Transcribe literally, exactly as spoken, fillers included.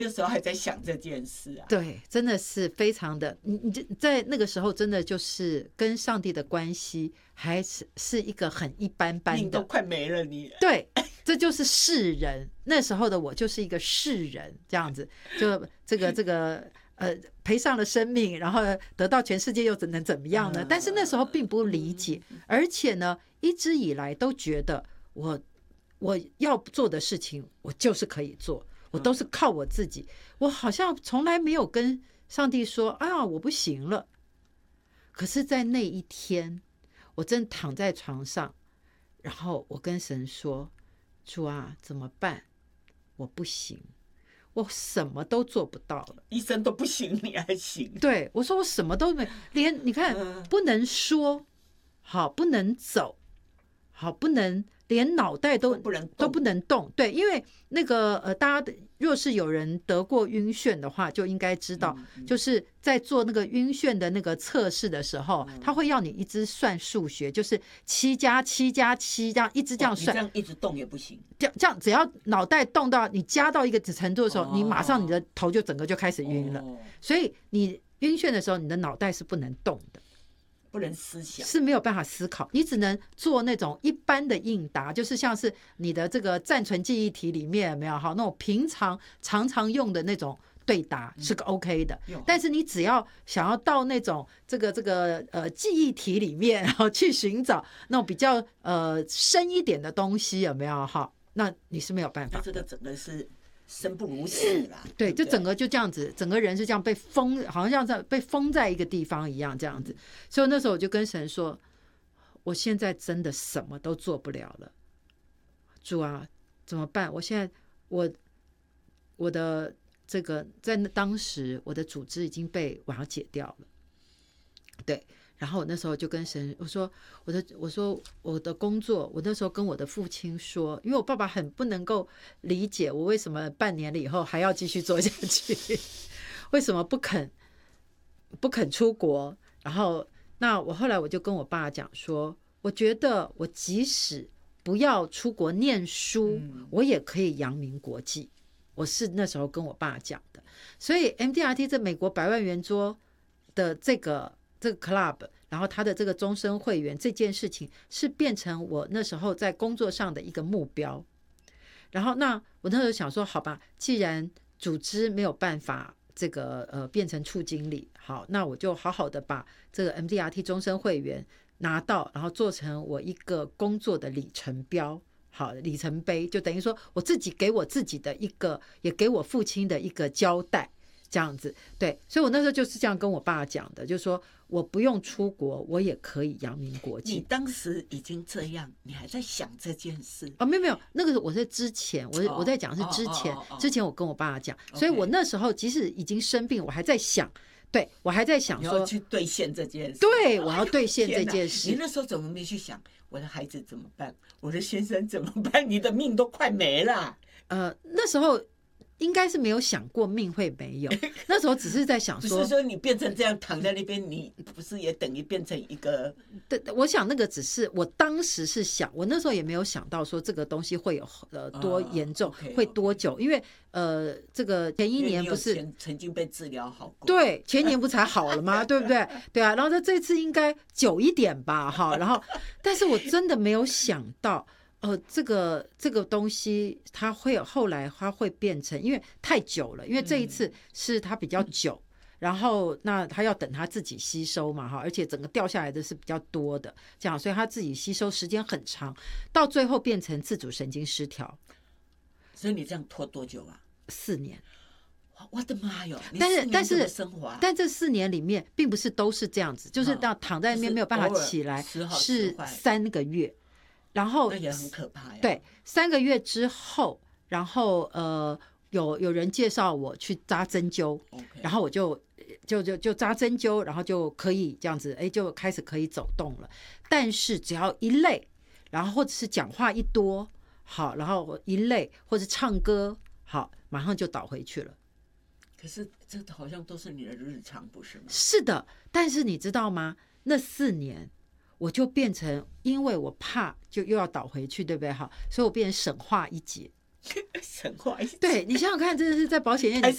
那时候还在想这件事啊。 对，真的是非常的，你你在那个时候真的就是跟上帝的关系还是是一个很一般般的， 命都快没了你。 对，这就是世人。那时候的我就是一个世人，这样子，就这个这个呃赔上了生命，然后得到全世界又怎能怎么样呢？但是那时候并不理解，而且呢，一直以来都觉得我我要做的事情，我就是可以做。我都是靠我自己，我好像从来没有跟上帝说啊我不行了。可是在那一天我真躺在床上，然后我跟神说，主啊怎么办，我不行，我什么都做不到了。 医生都不行你还行？ 对，我说我什么都没，连你看不能说好，不能走好，不能连脑袋都不能都不能动。对，因为那个呃，大家若是有人得过晕眩的话，就应该知道， 嗯、 就是在做那个晕眩的那个测试的时候，嗯、他会要你一直算数学，就是七加七加七这样一直这样算， 哦、你这样一直动也不行。 这样这样，只要脑袋动到你加到一个程度的时候，哦、你马上你的头就整个就开始晕了。哦、所以你晕眩的时候，你的脑袋是不能动的。 不能思想， 是没有办法思考，你只能做那种一般的应答，就是像是你的这个暂存记忆体里面有没有好那种平常常常用的那种对答是个 OK 的，嗯、但是你只要想要到那种这个这个呃记忆体里面然后去寻找那种比较呃深一点的东西有没有哈？那你是没有办法的。 这个整个是生不如死啦。 对，就整个就这样子，整个人是这样被封，好像像被封在一个地方一样这样子。所以那时候我就跟神说，我现在真的什么都做不了了，主啊，怎么办？我现在我我的这个在当时我的组织已经被瓦解掉了，对。然后我那时候就跟神我说我的我说我的工作，我那时候跟我的父亲说，因为我爸爸很不能够理解我为什么半年了以后还要继续做下去，为什么不肯不肯出国。然后那我后来我就跟我爸讲说，我觉得我即使不要出国念书，嗯、我也可以扬名国际。我是那时候跟我爸讲的。所以 M D R T 这美国百万圆桌的这个这个 club， 然后他的这个终身会员这件事情是变成我那时候在工作上的一个目标。然后那我那时候想说，好吧，既然组织没有办法这个呃变成处经理，好，那我就好好的把这个 M D R T 终身会员拿到，然后做成我一个工作的里程标，好，里程碑，就等于说我自己给我自己的一个，也给我父亲的一个交代。这样子，对，所以我那时候就是这样跟我爸讲的，就是说我不用出国，我也可以扬名国际。 你当时已经这样，你还在想这件事？ 哦，没有没有，那个我在之前，我、哦、我在讲是之前，哦哦哦哦、之前我跟我爸讲，所以我那时候即使已经生病，我还在想，对我还在想说你要去兑现这件事， 对，我要兑现这件事。 你那时候怎么没去想我的孩子怎么办，我的先生怎么办？你的命都快没了。 呃，那时候。应该是没有想过命会没有，那时候只是在想说， 不是说你变成这样躺在那边，你不是也等于变成一个？ 对，我想那个只是我当时是想，我那时候也没有想到说这个东西会有呃多严重， uh, okay, 会多久， okay. 因为呃这个前一年不是曾经被治疗好过， 对，前一年不才好了吗？对不对？对啊，然后这次应该久一点吧，哈，然后但是我真的没有想到。呃，这个这个东西它会后来它会变成，因为太久了，因为这一次是它比较久，嗯、然后那它要等它自己吸收嘛哈，而且整个掉下来的是比较多的，这样，所以它自己吸收时间很长，到最后变成自主神经失调。 所以你这样拖多久啊？ 四年。 我的妈哟！ 但是但是啊、 但这四年里面并不是都是这样子，就是到躺在那边没有办法起来，是三个月。然后那也很可怕呀。 对，三个月之后，然后呃，有有人介绍我去扎针灸， okay. 然后我就就就就扎针灸，然后就可以这样子，哎，就开始可以走动了。但是只要一累，然后或者是讲话一多，好，然后一累或者唱歌，好，马上就倒回去了。 可是这好像都是你的日常，不是吗？ 是的，但是你知道吗？那四年。我就变成，因为我怕就又要倒回去，对不对？好，所以我变成省化一节。 省化一节， 对，你想想看，真的是在保险业， 开始